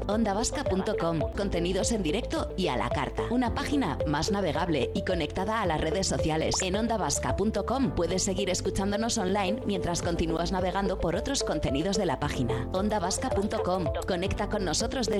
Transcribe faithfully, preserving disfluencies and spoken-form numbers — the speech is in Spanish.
onda vasca punto com. Contenidos en directo y a la carta. Una página más navegable y conectada a las redes sociales. En onda vasca punto com puedes seguir escuchándonos online mientras continúas navegando por otros contenidos de la página. onda vasca punto com. Conecta con nosotros desde